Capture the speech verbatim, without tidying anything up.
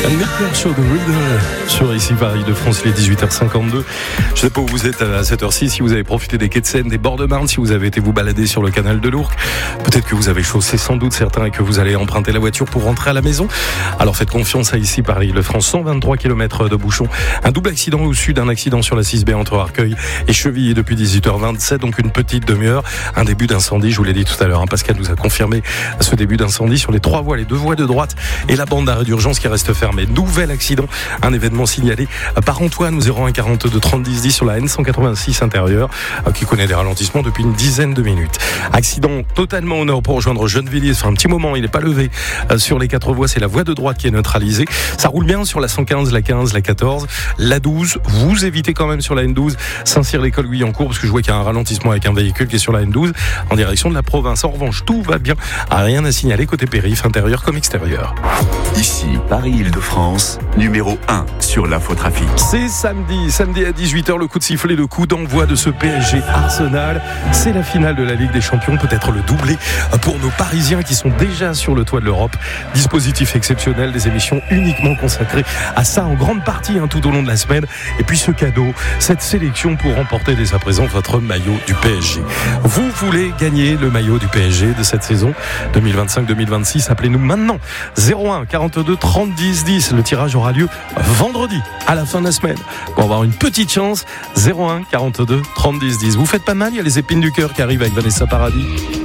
Nuclear Show de Riddle sur ici Paris de France, les dix-huit heures cinquante-deux. Je sais pas où vous êtes à cette heure-ci, si vous avez profité des quais de Seine, des bords de Marne, si vous avez été vous balader sur le canal de l'Ourcq. Peut-être que vous avez chaussé sans doute certains et que vous allez emprunter la voiture pour rentrer à la maison. Alors faites confiance à ici Paris de France, cent vingt-trois kilomètres de bouchons. Un double accident au sud, un accident sur la six B entre Arcueil et Chevilly depuis dix-huit heures vingt-sept, donc une petite demi-heure. Un début d'incendie, je vous l'ai dit tout à l'heure. Hein, Pascal nous a confirmé ce début d'incendie sur les trois voies, les deux voies de droite et la bande d'arrêt d'urgence qui reste fermée. Nouvel accident, un événement signalé par Antoine au zéro un quarante-deux trente dix dix sur la N cent quatre-vingt-six intérieure qui connaît des ralentissements depuis une dizaine de minutes. Accident totalement au nord pour rejoindre Gennevilliers. Ça fait un petit moment, il n'est pas levé sur les quatre voies. C'est la voie de droite qui est neutralisée. Ça roule bien sur la cent quinze, la quinze, la quatorze, la douze. Vous évitez quand même sur la N douze Saint-Cyr-l'École-Guyancourt parce que je vois qu'il y a un ralentissement avec un véhicule qui est sur la N douze en direction de la province. En revanche, tout va bien. Rien à signaler côté périph', intérieur comme extérieur. Ici, Paris-Île-de-France, numéro un sur l'infotrafic. C'est samedi, samedi à dix-huit heures, le coup de sifflet, le coup d'envoi de ce P S G Arsenal. C'est la finale de la Ligue des Champions, peut-être le doublé pour nos Parisiens qui sont déjà sur le toit de l'Europe. Dispositif exceptionnel, des émissions uniquement consacrées à ça en grande partie hein, tout au long de la semaine. Et puis ce cadeau, cette sélection pour remporter dès à présent votre maillot du P S G. Vous voulez gagner le maillot du P S G de cette saison deux mille vingt-cinq deux mille vingt-six, appelez-nous maintenant zéro un quarante-deux trente dix dix. Le tirage aura lieu vendredi à la fin de la semaine pour avoir une petite chance. Zéro un quarante-deux trente dix dix. Vous faites pas mal, il y a les épines du cœur qui arrivent avec Vanessa Paradis.